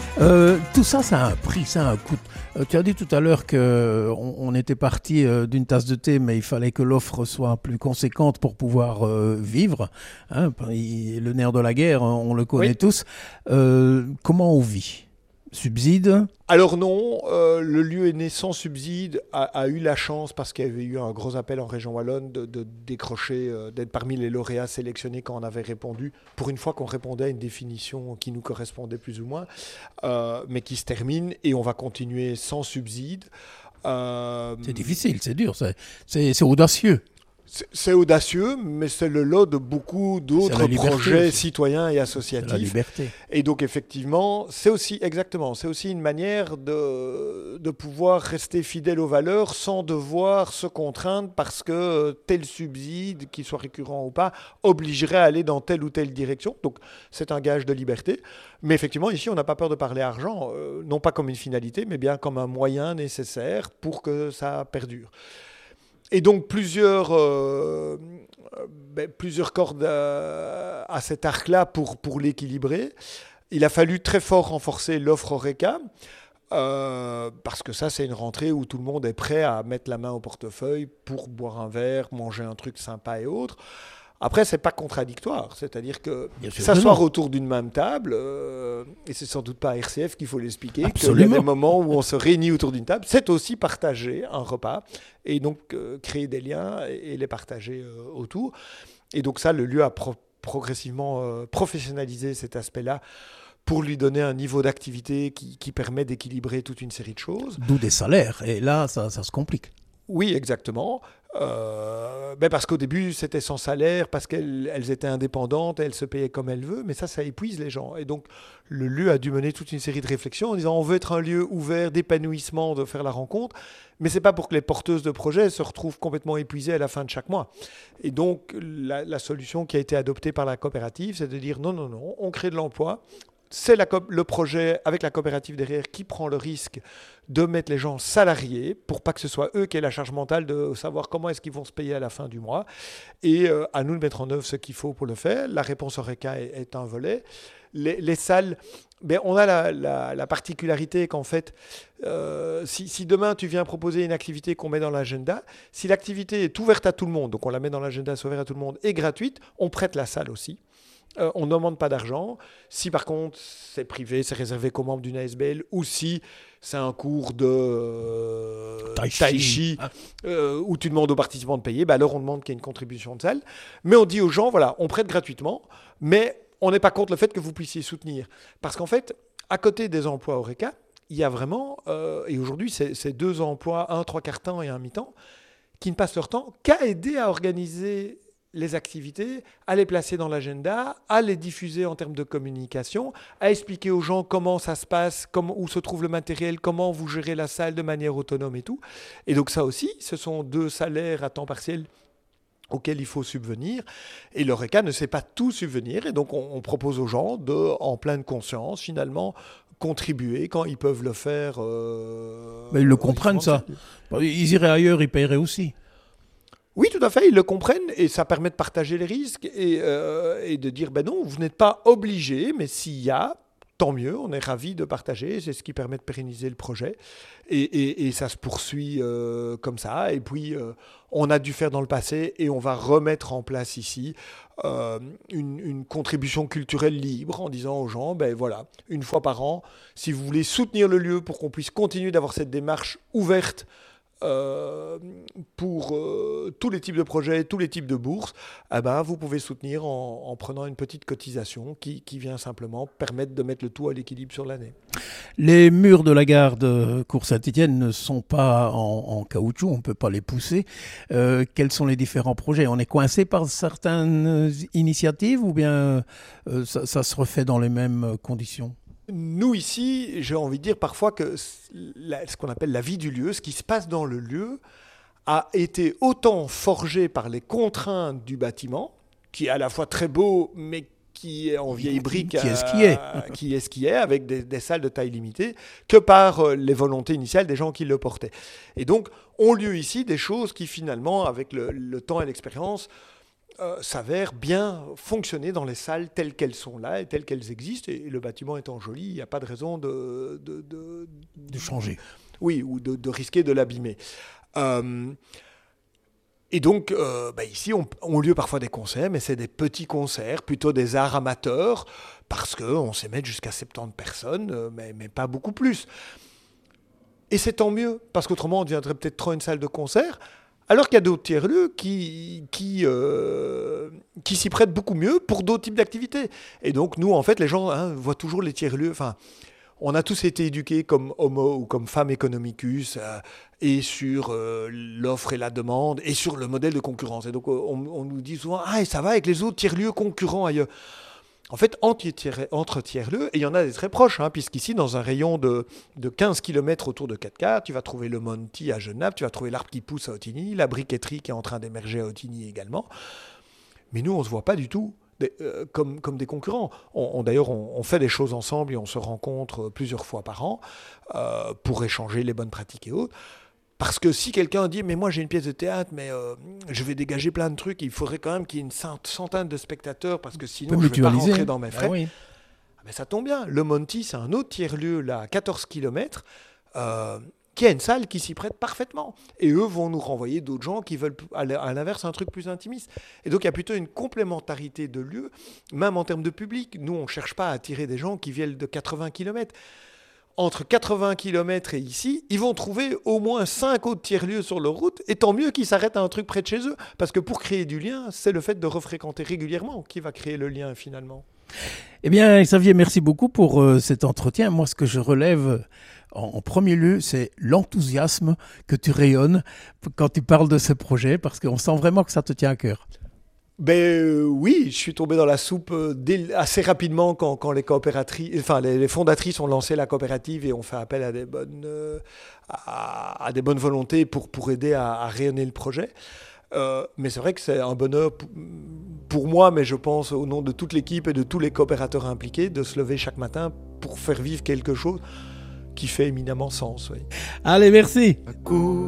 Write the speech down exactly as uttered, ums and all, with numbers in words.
Euh, tout ça, ça a un prix, ça a un coût. Euh, tu as dit tout à l'heure qu'on on était parti euh, d'une tasse de thé, mais il fallait que l'offre soit plus conséquente pour pouvoir euh, vivre. Hein, il- le nerf de la guerre, on le connaît Oui. tous. Euh, comment on vit? Subside? Alors non, euh, le lieu est né sans subside, a, a eu la chance, parce qu'il y avait eu un gros appel en région wallonne, de, de décrocher, euh, d'être parmi les lauréats sélectionnés quand on avait répondu, pour une fois qu'on répondait à une définition qui nous correspondait plus ou moins, euh, mais qui se termine, et on va continuer sans subside. Euh, C'est difficile, c'est dur, c'est, c'est, c'est audacieux. C'est c'est audacieux, mais c'est le lot de beaucoup C'est d'autres la liberté projets aussi. citoyens et C'est la associatifs. liberté. Et donc effectivement, c'est aussi exactement, c'est aussi une manière de, de pouvoir rester fidèle aux valeurs sans devoir se contraindre parce que tel subside, qu'il soit récurrent ou pas, obligerait à aller dans telle ou telle direction. Donc c'est un gage de liberté. Mais effectivement, ici, on n'a pas peur de parler argent, euh, non pas comme une finalité, mais bien comme un moyen nécessaire pour que ça perdure. Et donc plusieurs, euh, ben, plusieurs cordes à, à cet arc-là pour, pour l'équilibrer. Il a fallu très fort renforcer l'offre Horeca, euh, parce que ça, c'est une rentrée où tout le monde est prêt à mettre la main au portefeuille pour boire un verre, manger un truc sympa et autres. Après, c'est pas contradictoire, c'est-à-dire que Bien sûr que s'asseoir non. autour d'une même table, euh, et c'est sans doute pas à R C F qu'il faut l'expliquer, qu'il y a Absolument. des moments où on se réunit autour d'une table, c'est aussi partager un repas, et donc euh, créer des liens et, et les partager euh, autour. Et donc ça, le lieu a pro- progressivement euh, professionnalisé cet aspect-là pour lui donner un niveau d'activité qui, qui permet d'équilibrer toute une série de choses. D'où des salaires. Et là, ça, ça se complique. Oui, exactement. Euh, ben parce qu'au début, c'était sans salaire, parce qu'elles elles étaient indépendantes, elles se payaient comme elles veulent, mais ça, ça épuise les gens. Et donc, le lieu a dû mener toute une série de réflexions en disant on veut être un lieu ouvert, d'épanouissement, de faire la rencontre, mais c'est pas pour que les porteuses de projets se retrouvent complètement épuisées à la fin de chaque mois. Et donc, la, la solution qui a été adoptée par la coopérative, c'est de dire non, non, non, on crée de l'emploi. C'est la co- le projet avec la coopérative derrière qui prend le risque de mettre les gens salariés pour pas que ce soit eux qui aient la charge mentale de savoir comment est-ce qu'ils vont se payer à la fin du mois. Et euh, à nous de mettre en œuvre ce qu'il faut pour le faire. La réponse Horeca est, est un volet. Les, les salles, ben, on a la, la- la particularité qu'en fait, euh, si, si demain tu viens proposer une activité qu'on met dans l'agenda, si l'activité est ouverte à tout le monde, donc on la met dans l'agenda, c'est ouvert à tout le monde, et gratuite, on prête la salle aussi. Euh, on ne demande pas d'argent. Si par contre c'est privé, c'est réservé qu'aux membres d'une A S B L, ou si c'est un cours de euh, Tai chi. tai chi Ah. euh, où tu demandes aux participants de payer, bah alors on demande qu'il y ait une contribution de salle. Mais on dit aux gens, voilà, on prête gratuitement, mais on n'est pas contre le fait que vous puissiez soutenir. Parce qu'en fait, à côté des emplois Horeca, il y a vraiment, euh, et aujourd'hui c'est, c'est deux emplois, un trois quarts temps et un mi-temps, qui ne passent leur temps qu'à aider à organiser les activités, à les placer dans l'agenda, à les diffuser en termes de communication, à expliquer aux gens comment ça se passe, comment, où se trouve le matériel, comment vous gérez la salle de manière autonome et tout. Et donc ça aussi, ce sont deux salaires à temps partiel auxquels il faut subvenir. Et l'Horeca ne sait pas tout subvenir. Et donc on, on propose aux gens de, en pleine conscience, finalement, contribuer quand ils peuvent le faire. Euh, Mais ils le aux comprennent, différentes ça. salles. Ils iraient ailleurs, ils paieraient aussi. Oui, tout à fait, ils le comprennent et ça permet de partager les risques et, euh, et de dire, ben non, vous n'êtes pas obligé, mais s'il y a, tant mieux, on est ravis de partager, c'est ce qui permet de pérenniser le projet et, et- et ça se poursuit euh, comme ça. Et puis, euh, on a dû faire dans le passé et on va remettre en place ici euh, une, une contribution culturelle libre en disant aux gens, ben voilà, une fois par an, si vous voulez soutenir le lieu pour qu'on puisse continuer d'avoir cette démarche ouverte euh, pour euh, tous les types de projets, tous les types de bourses, eh ben, vous pouvez soutenir en, en prenant une petite cotisation qui, qui vient simplement permettre de mettre le tout à l'équilibre sur l'année. Les murs de la gare de Cours-Saint-Étienne ne sont pas en, en caoutchouc, on ne peut pas les pousser. Euh, quels sont les différents projets? On est coincé par certaines initiatives ou bien euh, ça, ça se refait dans les mêmes conditions? Nous, ici, j'ai envie de dire parfois que la- ce qu'on appelle la vie du lieu, ce qui se passe dans le lieu, a été autant forgé par les contraintes du bâtiment, qui est à la fois très beau, mais qui est en vieille brique, Qui est ce qui est. euh, qui est ce qui est, avec des, des salles de taille limitée, que par euh, les volontés initiales des gens qui le portaient. Et donc, ont lieu ici des choses qui finalement, avec le, le temps et l'expérience, euh, s'avèrent bien fonctionner dans les salles telles qu'elles sont là et telles qu'elles existent. Et, et le bâtiment étant joli, il n'y a pas de raison de... De, de, de changer. Oui, ou de, de risquer de l'abîmer. Euh, et donc, euh, bah ici, on, on lieu parfois des concerts, mais c'est des petits concerts, plutôt des arts amateurs, parce qu'on sait mettre jusqu'à soixante-dix personnes, mais, mais pas beaucoup plus. Et c'est tant mieux, parce qu'autrement, on deviendrait peut-être trop une salle de concert, alors qu'il y a d'autres tiers-lieux qui, qui, euh, qui s'y prêtent beaucoup mieux pour d'autres types d'activités. Et donc, nous, en fait, les gens hein, voient toujours les tiers-lieux... Enfin, on a tous été éduqués comme homo ou comme femme economicus euh, et sur euh, l'offre et la demande et sur le modèle de concurrence. Et donc, on, on nous dit souvent « Ah, et ça va avec les autres tiers-lieux concurrents ailleurs ». En fait, entre tiers-lieux, et il y en a des très proches, hein, puisqu'ici, dans un rayon de, de quinze kilomètres autour de Cattegat, tu vas trouver le Monty à Genappe, tu vas trouver l'Arbre qui pousse à Ottignies, la briqueterie qui est en train d'émerger à Ottignies également. Mais nous, on ne se voit pas du tout des, euh, comme, comme des concurrents. On, on, d'ailleurs, on, on fait des choses ensemble et on se rencontre plusieurs fois par an euh, pour échanger les bonnes pratiques et autres. Parce que si quelqu'un dit « mais moi j'ai une pièce de théâtre, mais euh, je vais dégager plein de trucs, il faudrait quand même qu'il y ait une centaine de spectateurs parce que sinon je ne vais pas rentrer dans mes frais. Ah oui. » Mais ça tombe bien, le Monty c'est un autre tiers-lieu là, à quatorze kilomètres, euh, qui a une salle qui s'y prête parfaitement. Et eux vont nous renvoyer d'autres gens qui veulent à l'inverse un truc plus intimiste. Et donc il y a plutôt une complémentarité de lieux, même en termes de public. Nous on ne cherche pas à attirer des gens qui viennent de quatre-vingts kilomètres. Entre quatre-vingts kilomètres et ici, ils vont trouver au moins cinq autres tiers-lieux sur leur route, et tant mieux qu'ils s'arrêtent à un truc près de chez eux, parce que pour créer du lien, c'est le fait de refréquenter régulièrement qui va créer le lien finalement. Eh bien, Xavier, merci beaucoup pour euh, cet entretien. Moi, ce que je relève en, en premier lieu, c'est l'enthousiasme que tu rayonnes quand tu parles de ce projet, parce qu'on sent vraiment que ça te tient à cœur. Ben euh, oui, je suis tombé dans la soupe euh, dès, assez rapidement quand, quand les coopératrices, enfin les, les fondatrices ont lancé la coopérative et ont fait appel à des bonnes, euh, à, à des bonnes volontés pour, pour aider à, à rayonner le projet. Euh, mais c'est vrai que c'est un bonheur pour, pour moi, mais je pense au nom de toute l'équipe et de tous les coopérateurs impliqués, de se lever chaque matin pour faire vivre quelque chose qui fait éminemment sens. Oui. Allez, merci.